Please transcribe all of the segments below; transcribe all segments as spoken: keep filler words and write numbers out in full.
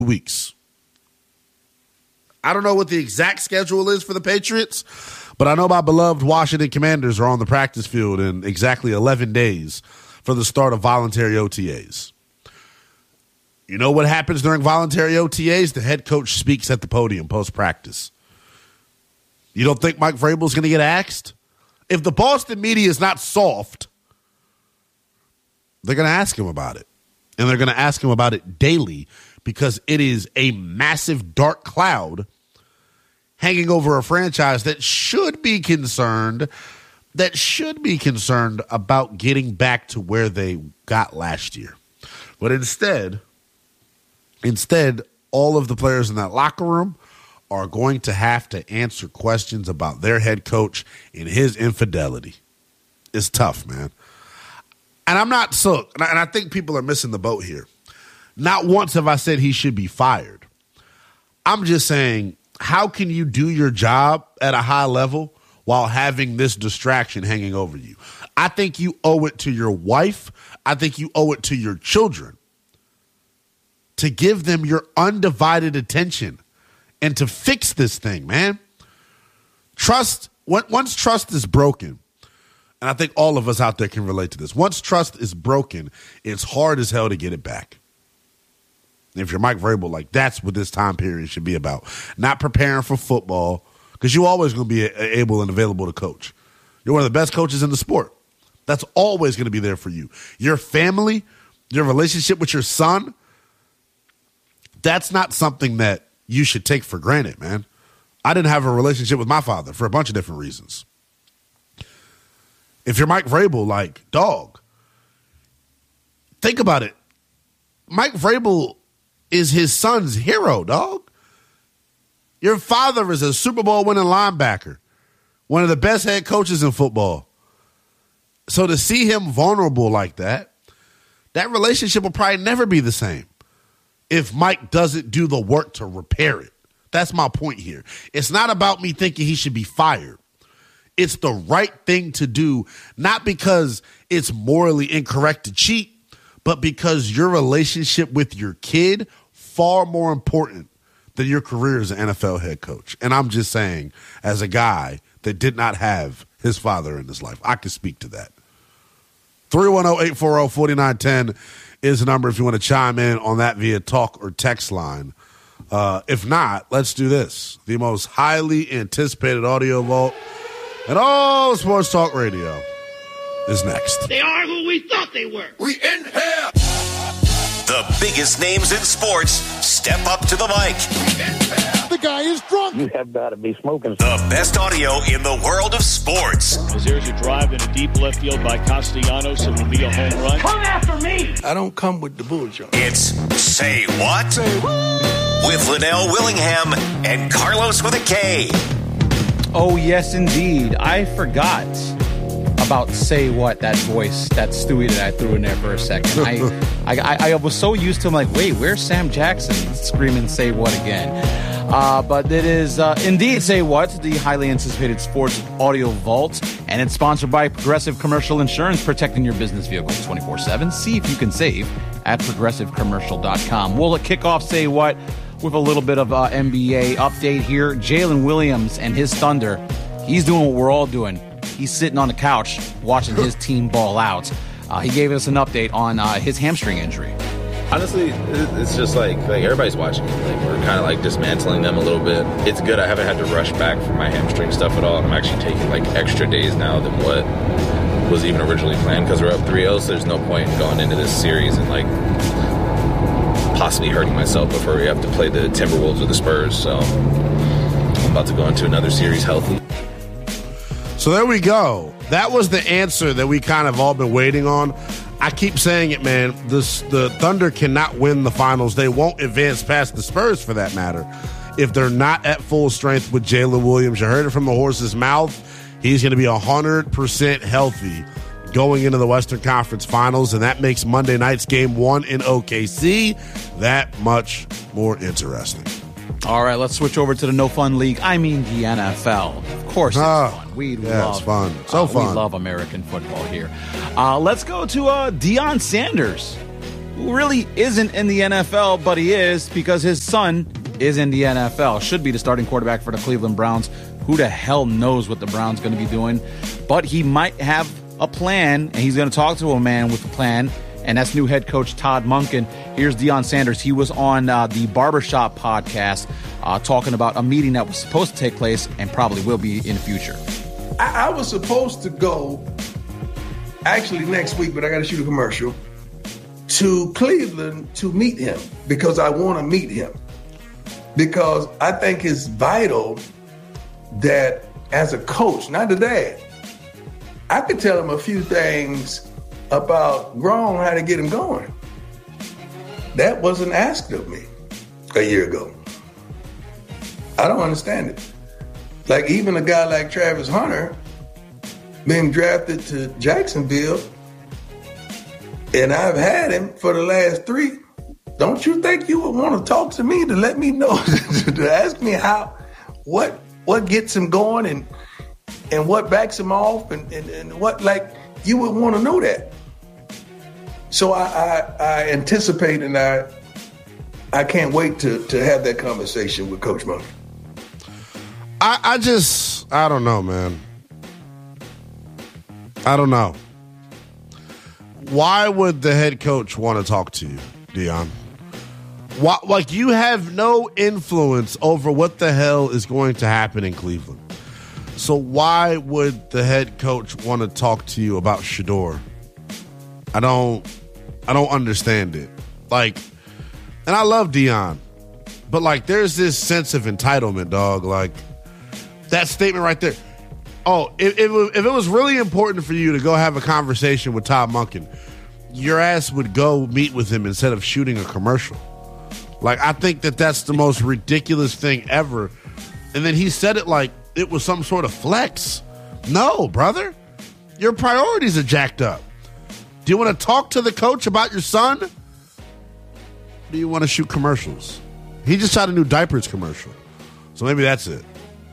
weeks. I don't know what the exact schedule is for the Patriots, but I know my beloved Washington Commanders are on the practice field in exactly eleven days for the start of voluntary O T As. You know what happens during voluntary O T As? The head coach speaks at the podium post-practice. You don't think Mike Vrabel is going to get axed? If the Boston media is not soft, they're going to ask him about it. And they're going to ask him about it daily because it is a massive dark cloud hanging over a franchise that should be concerned, that should be concerned about getting back to where they got last year. But instead, instead, all of the players in that locker room are going to have to answer questions about their head coach and his infidelity. It's tough, man. And I'm not so, and I think people are missing the boat here. Not once have I said he should be fired. I'm just saying, how can you do your job at a high level while having this distraction hanging over you? I think you owe it to your wife. I think you owe it to your children to give them your undivided attention and to fix this thing, man. Trust, once trust is broken, and I think all of us out there can relate to this. Once trust is broken, it's hard as hell to get it back. If you're Mike Vrabel, like, that's what this time period should be about. Not preparing for football, because you're always going to be able and available to coach. You're one of the best coaches in the sport. That's always going to be there for you. Your family, your relationship with your son, that's not something that you should take for granted, man. I didn't have a relationship with my father for a bunch of different reasons. If you're Mike Vrabel, like, dog, think about it. Mike Vrabel is his son's hero, dog. Your father is a Super Bowl winning linebacker, one of the best head coaches in football. So to see him vulnerable like that, that relationship will probably never be the same if Mike doesn't do the work to repair it. That's my point here. It's not about me thinking he should be fired. It's the right thing to do, not because it's morally incorrect to cheat, but because your relationship with your kid far more important than your career as an N F L head coach. And I'm just saying, as a guy that did not have his father in his life, I can speak to that. three one zero, eight four zero, four nine one zero is the number if you want to chime in on that via talk or text line. Uh, if not, let's do this. The most highly anticipated audio vault and all sports talk radio is next. They are who we thought they were. We in here. The biggest names in sports step up to the mic. The guy is drunk. You have got to be smoking. The best audio in the world of sports. As there's a drive in a deep left field by Castellanos, it will be a home run. Come after me. I don't come with the bullshit. It's Say What? Say what? With Linnell Willingham and Carlos with a K. Oh, yes, indeed. I forgot about Say What, that voice, that Stewie that I threw in there for a second. I, I, I, I was so used to him, like, wait, where's Sam Jackson screaming Say What again? Uh, but it is uh, indeed Say What, the highly anticipated sports audio vault, and it's sponsored by Progressive Commercial Insurance, protecting your business vehicles twenty-four seven. See if you can save at progressive commercial dot com. We'll kick off Say What with a little bit of uh, N B A update here. Jalen Williams and his Thunder, he's doing what we're all doing. He's sitting on the couch watching his team ball out. Uh, he gave us an update on uh, his hamstring injury. Honestly, it's just like like everybody's watching it. Like we're kind of like dismantling them a little bit. It's good. I haven't had to rush back from my hamstring stuff at all. I'm actually taking like extra days now than what was even originally planned because we're up three oh, so there's no point in going into this series and like possibly hurting myself before we have to play the Timberwolves or the Spurs. So I'm about to go into another series healthy. So there we go. That was the answer that we kind of all been waiting on. I keep saying it, man. This, the Thunder cannot win the finals. They won't advance past the Spurs, for that matter, if they're not at full strength with Jalen Williams. You heard it from the horse's mouth. He's going to be one hundred percent healthy going into the Western Conference Finals, and that makes Monday night's game one in O K C that much more interesting. All right, let's switch over to the No Fun League. I mean the N F L. Of course it's oh, fun. We yeah, love it's fun. So uh, fun. We love American football here. Uh, let's go to uh, Deion Sanders. who really isn't in the N F L, but he is because his son is in the N F L. Should be the starting quarterback for the Cleveland Browns. Who the hell knows what the Browns going to be doing? But he might have a plan, and he's going to talk to a man with a plan, and that's new head coach Todd Monken. Here's Deion Sanders. He was on uh, the Barbershop podcast uh, talking about a meeting that was supposed to take place and probably will be in the future. I, I was supposed to go actually next week, but I got to shoot a commercial, to Cleveland to meet him because I want to meet him. Because I think it's vital that as a coach, not the dad, I could tell him a few things about Gronk, how to get him going. That wasn't asked of me a year ago. I don't understand it. Like even a guy like Travis Hunter being drafted to Jacksonville, and I've had him for the last three. Don't you think you would want to talk to me to let me know, to ask me how, what, what gets him going and and what backs him off and, and, and what, like, you would want to know that. So I, I, I anticipate and I I can't wait to, to have that conversation with Coach Monken. I, I just, I don't know, man. I don't know. Why would the head coach want to talk to you, Deion? Why, like, you have no influence over what the hell is going to happen in Cleveland. So why would the head coach want to talk to you about Shedeur? I don't, I don't understand it. Like, and I love Deion, but like, there's this sense of entitlement, dog. Like that statement right there. Oh, if, if, if it was really important for you to go have a conversation with Todd Monken, your ass would go meet with him instead of shooting a commercial. Like, I think that that's the most ridiculous thing ever. And then he said it like it was some sort of flex. No, brother. Your priorities are jacked up. Do you want to talk to the coach about your son? Or do you want to shoot commercials? He just shot a new diapers commercial. So maybe that's it.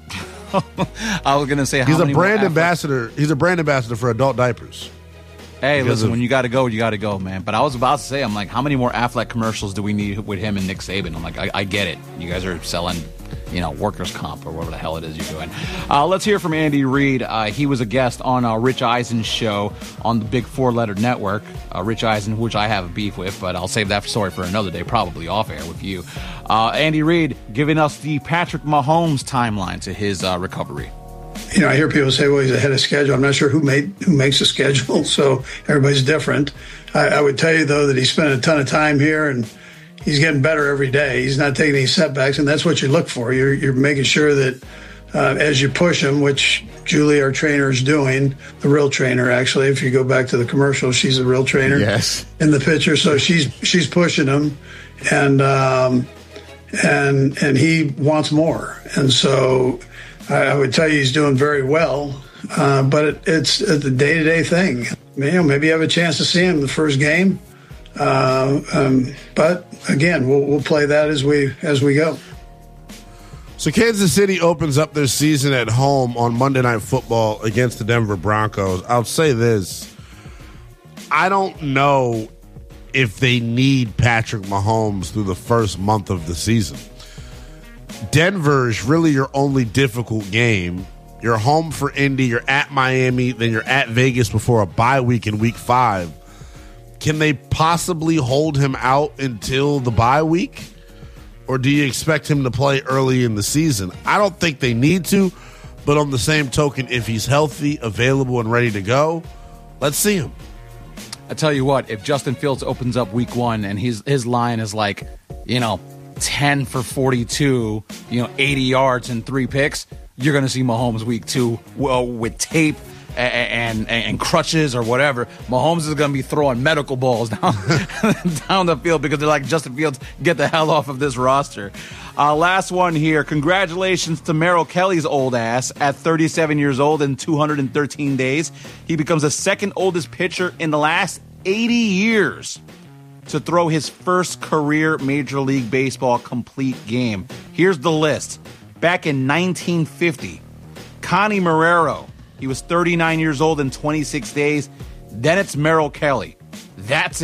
I was going to say, how he's a many brand more ambassador. He's a brand ambassador for adult diapers. Hey, Because listen, of- when you got to go, you got to go, man. But I was about to say, I'm like, how many more Affleck commercials do we need with him and Nick Saban? I'm like, I, I get it. You guys are selling, you know, workers' comp or whatever the hell it is you're doing. Uh, let's hear from Andy Reid. Uh, he was a guest on uh, Rich Eisen's show on the Big Four-Letter Network. Uh, Rich Eisen, which I have a beef with, but I'll save that story for another day, probably off-air with you. Uh, Andy Reid giving us the Patrick Mahomes timeline to his uh, recovery. You know, I hear people say, well, he's ahead of schedule. I'm not sure who made who makes the schedule, so everybody's different. I, I would tell you, though, that he spent a ton of time here, and he's getting better every day. He's not taking any setbacks, and that's what you look for. You're, you're making sure that uh, as you push him, which Julie, our trainer, is doing, the real trainer, actually. If you go back to the commercial, she's a real trainer Yes. in the picture. So she's she's pushing him, and um, and and he wants more. And so I would tell you he's doing very well, uh, but it, it's a day-to-day thing. You know, maybe you have a chance to see him the first game, uh, um, but again, we'll, we'll play that as we as we go. So Kansas City opens up their season at home on Monday Night Football against the Denver Broncos. I'll say this. I don't know if they need Patrick Mahomes through the first month of the season. Denver is really your only difficult game. You're home for Indy, you're at Miami, then you're at Vegas before a bye week in week five. Can they possibly hold him out until the bye week? Or do you expect him to play early in the season? I don't think they need to, but on the same token, if he's healthy, available, and ready to go, let's see him. I tell you what, if Justin Fields opens up week one and his his line is like, you know, ten for forty-two, you know, eighty yards and three picks, you're going to see Mahomes week two well, with tape and, and and crutches or whatever. Mahomes is going to be throwing medical balls down, down the field because they're like, Justin Fields, get the hell off of this roster. Uh, last one here. Congratulations to Merrill Kelly's old ass at thirty-seven years old and two hundred thirteen days. He becomes the second oldest pitcher in the last eighty years to throw his first career Major League Baseball complete game. Here's the list. Back in nineteen fifty, Connie Marrero, he was thirty-nine years old and twenty-six days. Then it's Merrill Kelly. That's it.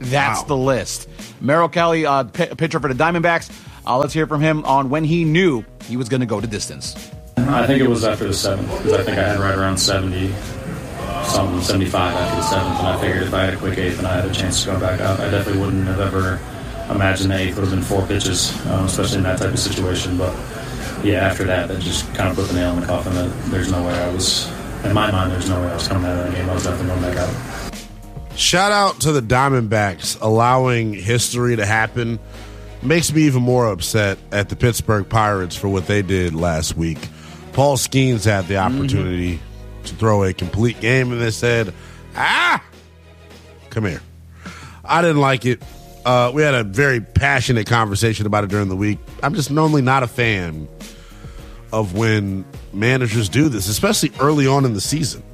That's Wow. the list. Merrill Kelly, uh, p- pitcher for the Diamondbacks. Uh, let's hear from him on when he knew he was going to go the distance. I think it was after the seventh, because I think I had right around seventy, something, seventy-five after the seventh, and I figured if I had a quick eighth and I had a chance to go back out, I definitely wouldn't have ever imagined the eighth would have been four pitches, um, especially in that type of situation. But yeah, after that, that just kind of put the nail in the coffin that there's no way I was, in my mind, there's no way I was coming out of that game. I was definitely going back out. Shout out to the Diamondbacks allowing history to happen. Makes me even more upset at the Pittsburgh Pirates for what they did last week. Paul Skeens had the opportunity mm-hmm. to throw a complete game, and they said, ah, come here. I didn't like it. Uh, we had a very passionate conversation about it during the week. I'm just normally not a fan of when managers do this, especially early on in the season.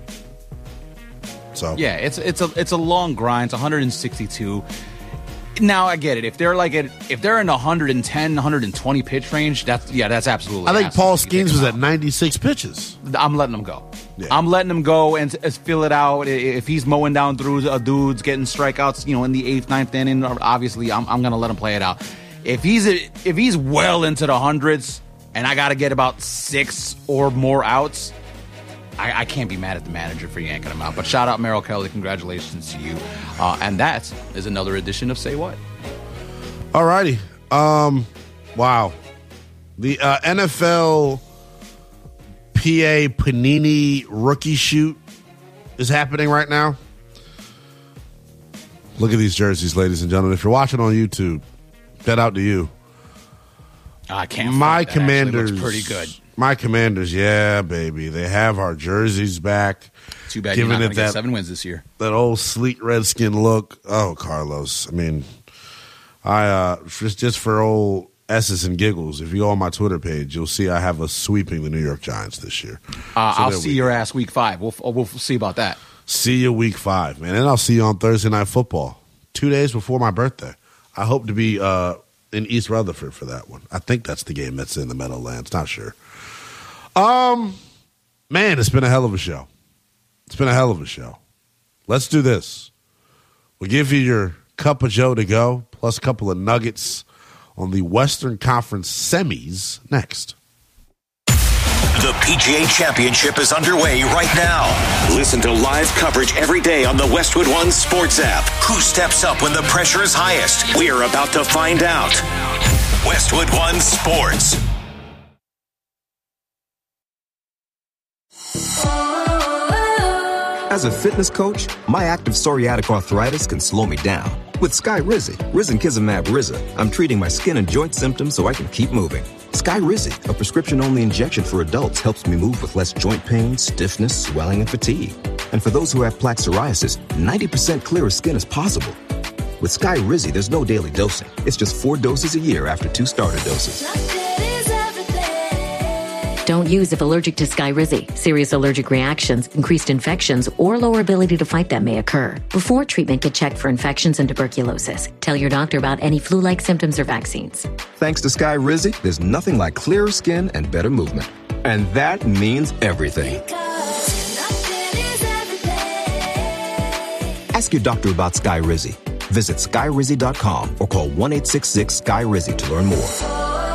So yeah, it's it's a it's a long grind. It's one hundred sixty-two. Now I get it. If they're like at, if they're in the one hundred ten, one hundred twenty pitch range, that's yeah, that's absolutely. I think absolutely Paul Skeens was at ninety-six pitches. I'm letting him go. Yeah. I'm letting him go and uh, fill it out. If he's mowing down through uh, dudes, getting strikeouts, you know, in the eighth, ninth inning, obviously, I'm I'm gonna let him play it out. If he's if he's well into the hundreds, and I got to get about six or more outs, I, I can't be mad at the manager for yanking him out. But shout out Merrill Kelly, congratulations to you. Uh, and that is another edition of Say What. All righty. Um, wow. The uh, N F L P A Panini rookie shoot is happening right now. Look at these jerseys, ladies and gentlemen. If you're watching on YouTube, shout out to you. I can't. My that Commanders, looks pretty good. My Commanders, yeah, baby. They have our jerseys back. Too bad you're not going to get seven wins this year. That old sleek redskin look. Oh, Carlos. I mean, I uh, just just for old S's and giggles, if you go on my Twitter page, you'll see I have us sweeping the New York Giants this year. Uh, so I'll see your ass week five. We'll we'll see about that. See you week five, man. And I'll see you on Thursday Night Football, two days before my birthday. I hope to be uh, in East Rutherford for that one. I think that's the game that's in the Meadowlands. Not sure. Um, man, it's been a hell of a show. It's been a hell of a show. Let's do this. We'll give you your cup of Joe to go, plus a couple of nuggets on the Western Conference semis next. The P G A Championship is underway right now. Listen to live coverage every day on the Westwood One Sports app. Who steps up when the pressure is highest? We're about to find out. Westwood One Sports. As a fitness coach, my active psoriatic arthritis can slow me down. With Skyrizi, Risankizumab Riza, I'm treating my skin and joint symptoms so I can keep moving. Skyrizi, a prescription-only injection for adults, helps me move with less joint pain, stiffness, swelling, and fatigue. And for those who have plaque psoriasis, ninety percent clearer skin is possible. With Skyrizi, there's no daily dosing. It's just four doses a year after two starter doses. Don't use if allergic to Skyrizi. Serious allergic reactions, increased infections, or lower ability to fight them may occur. Before treatment, get checked for infections and tuberculosis. Tell your doctor about any flu-like symptoms or vaccines. Thanks to Skyrizi, there's nothing like clearer skin and better movement. And that means everything. Ask your doctor about Skyrizi. Visit skyrizi dot com or call one eight six six Sky Rizi to learn more.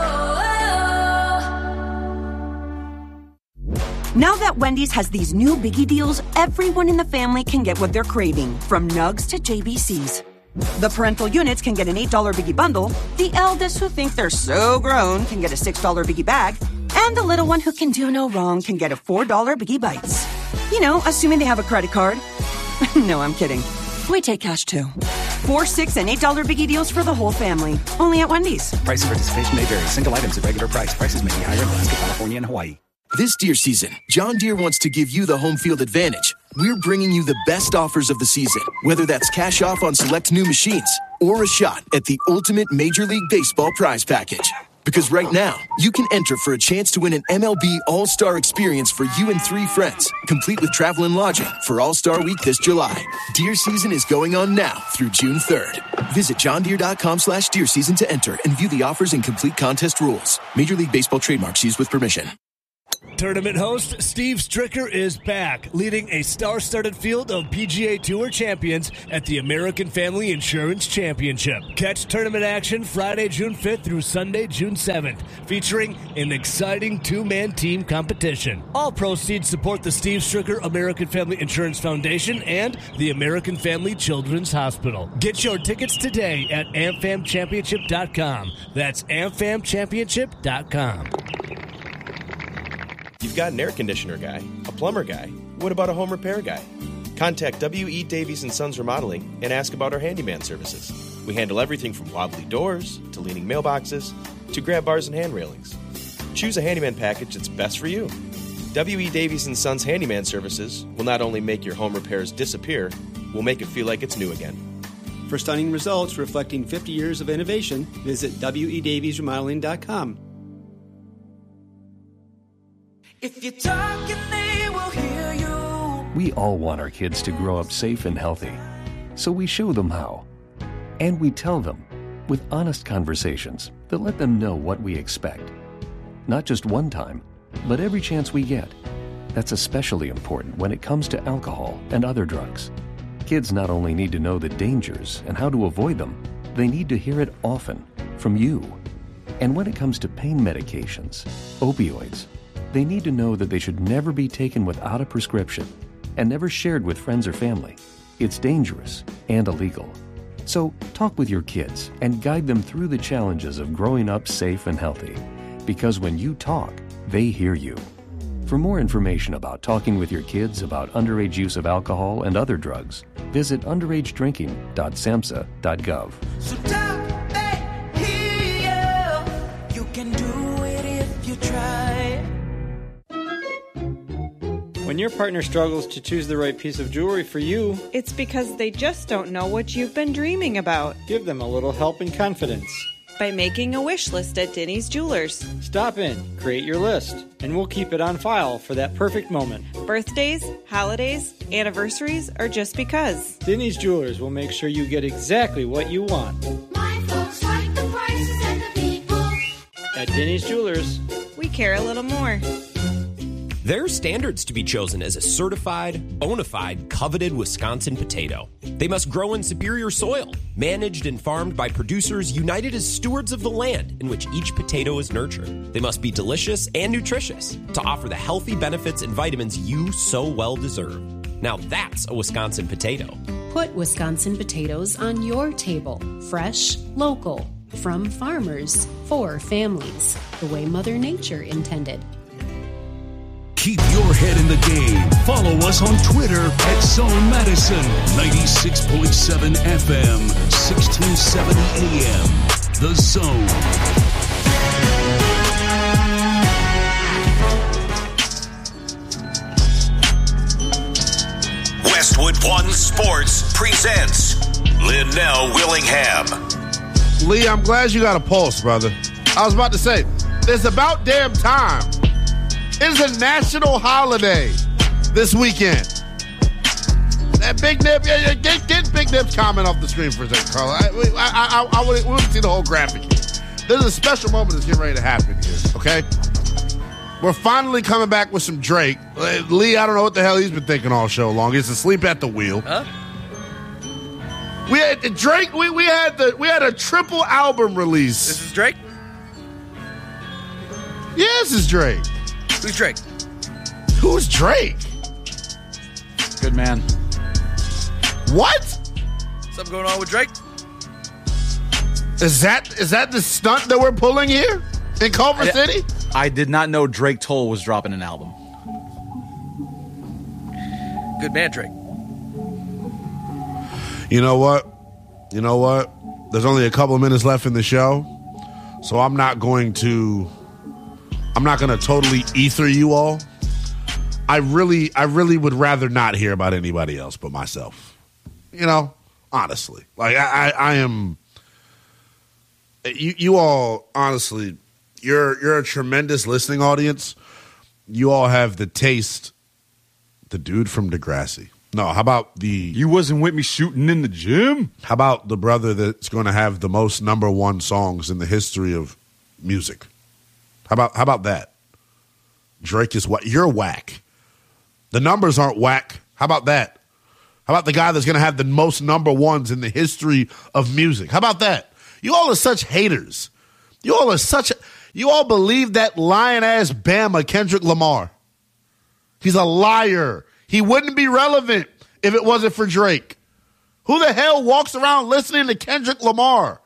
Now that Wendy's has these new biggie deals, everyone in the family can get what they're craving, from nugs to J B Cs. The parental units can get an eight dollar biggie bundle, the eldest who think they're so grown can get a six dollar biggie bag, and the little one who can do no wrong can get a four dollar biggie bites. You know, assuming they have a credit card. No, I'm kidding. We take cash too. Four, six, and eight dollar biggie deals for the whole family. Only at Wendy's. Price and participation may vary. Single items at regular price. Prices may be higher in Alaska, California, and Hawaii. This deer season, John Deere wants to give you the home field advantage. We're bringing you the best offers of the season, whether that's cash off on select new machines or a shot at the ultimate Major League Baseball prize package. Because right now, you can enter for a chance to win an M L B All-Star experience for you and three friends, complete with travel and lodging for All-Star Week this July. Deer season is going on now through June third. Visit johndeere.com slash deer season to enter and view the offers and complete contest rules. Major League Baseball trademarks used with permission. Tournament host Steve Stricker is back, leading a star-studded field of P G A Tour champions at the American Family Insurance Championship. Catch tournament action Friday, June fifth through Sunday, June seventh, featuring an exciting two-man team competition. All proceeds support the Steve Stricker American Family Insurance Foundation and the American Family Children's Hospital. Get your tickets today at A M F A M championship dot com. That's A M F A M championship dot com. You've got an air conditioner guy, a plumber guy. What about a home repair guy? Contact W E. Davies and Sons Remodeling and ask about our handyman services. We handle everything from wobbly doors to leaning mailboxes to grab bars and hand railings. Choose a handyman package that's best for you. W E. Davies and Sons Handyman Services will not only make your home repairs disappear, we'll make it feel like it's new again. For stunning results reflecting fifty years of innovation, visit W E Davies Remodeling dot com. If you talk and they will hear you. We all want our kids to grow up safe and healthy, so we show them how. And we tell them with honest conversations that let them know what we expect. Not just one time, but every chance we get. That's especially important when it comes to alcohol and other drugs. Kids not only need to know the dangers and how to avoid them, they need to hear it often from you. And when it comes to pain medications, opioids, they need to know that they should never be taken without a prescription and never shared with friends or family. It's dangerous and illegal. So talk with your kids and guide them through the challenges of growing up safe and healthy. Because when you talk, they hear you. For more information about talking with your kids about underage use of alcohol and other drugs, visit underage drinking dot samhsa dot gov. So talk, they hear you. You can do it if you try. When your partner struggles to choose the right piece of jewelry for you, it's because they just don't know what you've been dreaming about. Give them a little help and confidence by making a wish list at Denny's Jewelers. Stop in, create your list, and we'll keep it on file for that perfect moment. Birthdays, holidays, anniversaries, or just because. Denny's Jewelers will make sure you get exactly what you want. My folks like the prices and the people. At Denny's Jewelers, we care a little more. There are standards to be chosen as a certified, bona fide, coveted Wisconsin potato. They must grow in superior soil, managed and farmed by producers united as stewards of the land in which each potato is nurtured. They must be delicious and nutritious to offer the healthy benefits and vitamins you so well deserve. Now that's a Wisconsin potato. Put Wisconsin potatoes on your table. Fresh, local, from farmers, for families, the way Mother Nature intended. Keep your head in the game. Follow us on Twitter at Zone Madison. ninety-six point seven F M, sixteen seventy A M. The Zone. Westwood One Sports presents Linnell Willingham. Lee, I'm glad you got a pulse, brother. I was about to say, it's about damn time. It's a national holiday this weekend. That Big Nip, yeah, yeah, get, get Big Nip's comment off the screen for a second, Carl. I, I, I, I would, we would see the whole graphic here. There's a special moment that's getting ready to happen here, okay? We're finally coming back with some Drake. Lee, I don't know what the hell he's been thinking all show long. He's asleep at the wheel. Huh? We had Drake. We, we had the we had a triple album release. This is Drake? Yeah, this is Drake. Who's Drake? Who's Drake? Good man. What? Something going on with Drake? Is that is that the stunt that we're pulling here in Culver I, City? I did not know Drake Toll was dropping an album. Good man, Drake. You know what? You know what? There's only a couple of minutes left in the show, so I'm not going to I'm not going to totally ether you all. I really, I really would rather not hear about anybody else but myself. You know, honestly, like I, I, I am. You, you all, honestly, you're you're a tremendous listening audience. You all have the taste. The dude from Degrassi. No, how about the? You wasn't with me shooting in the gym. How about the brother that's going to have the most number one songs in the history of music? How about how about that? Drake is what? You're whack. The numbers aren't whack. How about that? How about the guy that's going to have the most number ones in the history of music? How about that? You all are such haters. You all are such, you all believe that lion-ass Bama Kendrick Lamar. He's a liar. He wouldn't be relevant if it wasn't for Drake. Who the hell walks around listening to Kendrick Lamar?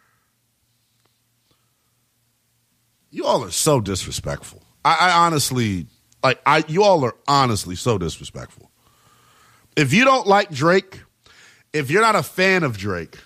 You all are so disrespectful. I, I honestly, like, I, you all are honestly so disrespectful. If you don't like Drake, if you're not a fan of Drake,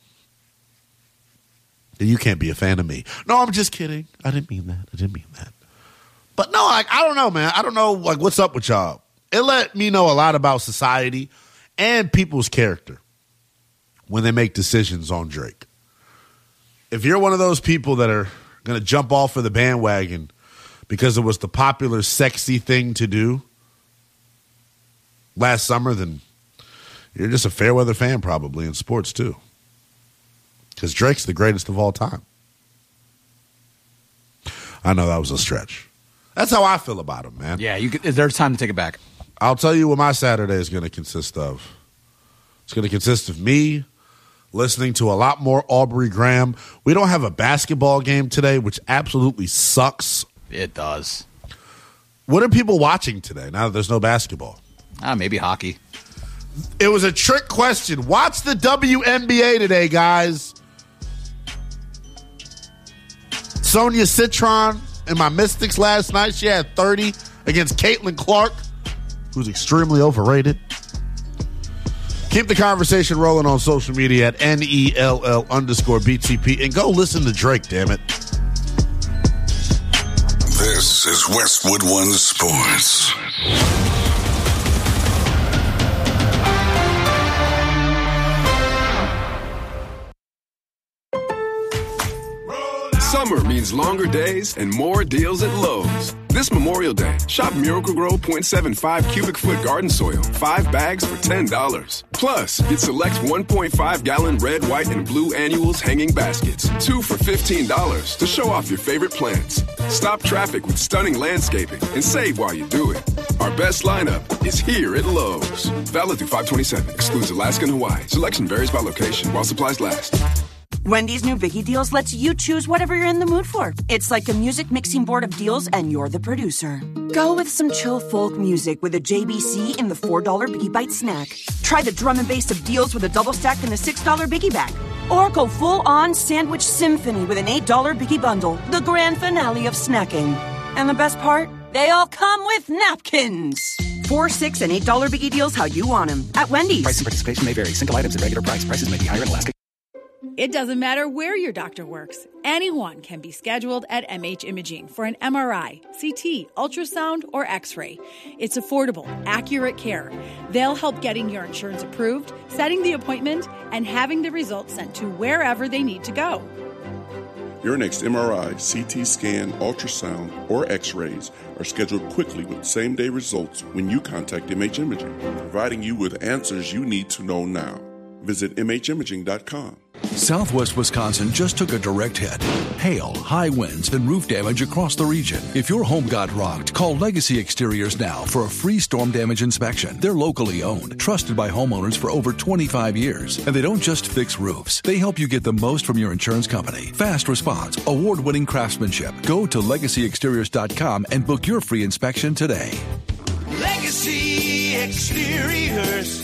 then you can't be a fan of me. No, I'm just kidding. I didn't mean that. I didn't mean that. But no, like, I don't know, man. I don't know, like, what's up with y'all. It let me know a lot about society and people's character when they make decisions on Drake. If you're one of those people that are going to jump off of the bandwagon because it was the popular, sexy thing to do last summer, then you're just a fair weather fan probably in sports too. Because Drake's the greatest of all time. I know that was a stretch. That's how I feel about him, man. Yeah, you could, there's time to take it back. I'll tell you what my Saturday is going to consist of. It's going to consist of me listening to a lot more Aubrey Graham. We don't have a basketball game today, which absolutely sucks. It does. What are people watching today now that there's no basketball? Ah, maybe hockey. It was a trick question. Watch the W N B A today, guys. Sonia Citron and my Mystics last night, she had thirty against Caitlin Clark, who's extremely overrated. Keep the conversation rolling on social media at N E L L underscore B T P and go listen to Drake, damn it. This is Westwood One Sports. Summer means longer days and more deals at Lowe's. This Memorial Day, shop Miracle-Gro point seven five cubic foot garden soil, five bags for ten dollars. Plus, get select one point five gallon red, white, and blue annuals hanging baskets, two for fifteen dollars to show off your favorite plants. Stop traffic with stunning landscaping and save while you do it. Our best lineup is here at Lowe's. Valid through five twenty-seven, excludes Alaska and Hawaii. Selection varies by location while supplies last. Wendy's new Biggie Deals lets you choose whatever you're in the mood for. It's like a music mixing board of deals, and you're the producer. Go with some chill folk music with a J B C in the four dollar Biggie Bite snack. Try the drum and bass of deals with a double stack in the six dollar Biggie Bag. Or go full-on sandwich symphony with an eight dollar Biggie Bundle, the grand finale of snacking. And the best part? They all come with napkins. Four, six, and eight dollar Biggie Deals how you want them at Wendy's. Price and participation may vary. Single items at regular price. Prices may be higher in Alaska. It doesn't matter where your doctor works. Anyone can be scheduled at M H Imaging for an M R I, C T, ultrasound, or X-ray. It's affordable, accurate care. They'll help getting your insurance approved, setting the appointment, and having the results sent to wherever they need to go. Your next M R I, C T scan, ultrasound, or X-rays are scheduled quickly with same-day results when you contact M H Imaging, providing you with answers you need to know now. Visit M H imaging dot com. Southwest Wisconsin just took a direct hit. Hail, high winds, and roof damage across the region. If your home got rocked, call Legacy Exteriors now for a free storm damage inspection. They're locally owned, trusted by homeowners for over twenty-five years. And they don't just fix roofs. They help you get the most from your insurance company. Fast response, award-winning craftsmanship. Go to legacy exteriors dot com and book your free inspection today. Legacy Exteriors.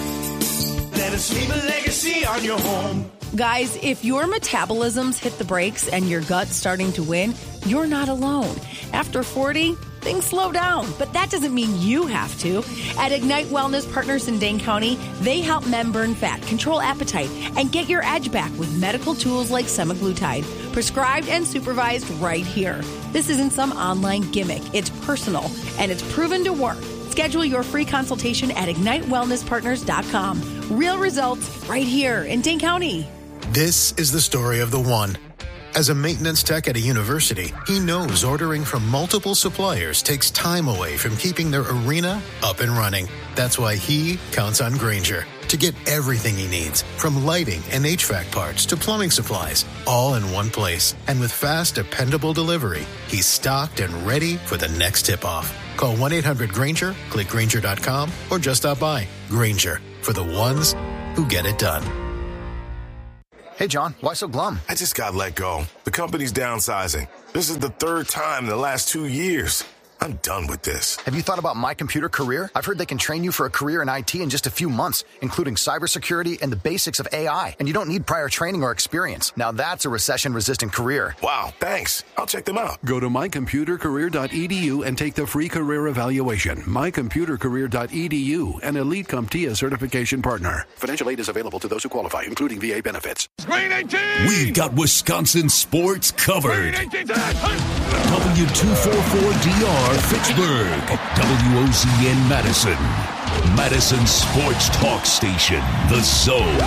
Let us leave a legacy on your home. Guys, if your metabolism's hit the brakes and your gut's starting to win, you're not alone. After forty, things slow down, but that doesn't mean you have to. At Ignite Wellness Partners in Dane County, they help men burn fat, control appetite, and get your edge back with medical tools like semaglutide, prescribed and supervised right here. This isn't some online gimmick. It's personal, and it's proven to work. Schedule your free consultation at ignite wellness partners dot com. Real results right here in Dane County. This is the story of the one. As a maintenance tech at a university, he knows ordering from multiple suppliers takes time away from keeping their arena up and running. That's why he counts on Grainger, to get everything he needs, from lighting and H V A C parts to plumbing supplies, all in one place. And with fast, dependable delivery, he's stocked and ready for the next tip-off. Call one eight hundred Grainger, click Grainger dot com, or just stop by. Grainger, for the ones who get it done. Hey, John, why so glum? I just got let go. The company's downsizing. This is the third time in the last two years. I'm done with this. Have you thought about My Computer Career? I've heard they can train you for a career in I T in just a few months, including cybersecurity and the basics of A I. And you don't need prior training or experience. Now that's a recession-resistant career. Wow, thanks. I'll check them out. Go to my computer career dot e d u and take the free career evaluation. my computer career dot e d u, an Elite CompTIA certification partner. Financial aid is available to those who qualify, including V A benefits. Green eighteen! We've got Wisconsin sports covered. W two forty-four D R Fitchburg, W O Z N Madison, Madison Sports Talk Station, The Zone.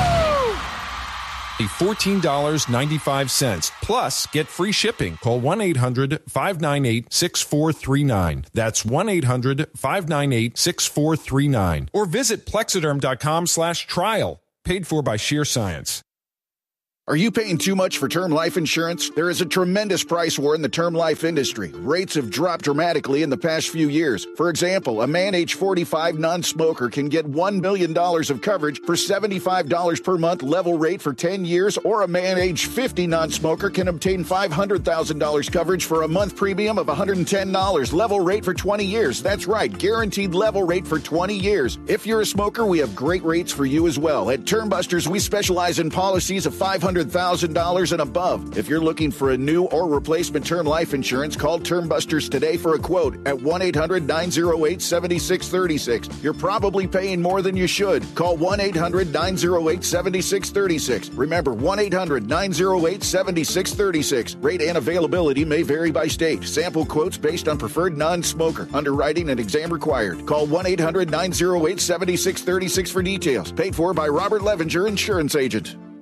fourteen dollars and ninety-five cents. Plus, get free shipping. Call one eight hundred five nine eight six four three nine. That's one eight hundred five nine eight six four three nine. Or visit plexiderm.com slash trial. Paid for by Sheer Science. Are you paying too much for term life insurance? There is a tremendous price war in the term life industry. Rates have dropped dramatically in the past few years. For example, a man age forty-five non-smoker can get one million dollars of coverage for seventy-five dollars per month level rate for ten years, or a man age fifty non-smoker can obtain five hundred thousand dollars coverage for a month premium of one hundred ten dollars level rate for twenty years. That's right, guaranteed level rate for twenty years. If you're a smoker, we have great rates for you as well. At Term Busters, we specialize in policies of five hundred thousand dollars and above. If you're looking for a new or replacement term life insurance, call Term Busters today for a quote at one eight hundred nine oh eight seven six three six. You're probably paying more than you should. Call one eight hundred nine oh eight seven six three six. Remember, one eight hundred nine oh eight seven six three six. Rate and availability may vary by state. Sample quotes based on preferred non-smoker. Underwriting and exam required. Call one eight hundred nine oh eight seven six three six for details. Paid for by Robert Levinger, Insurance Agent.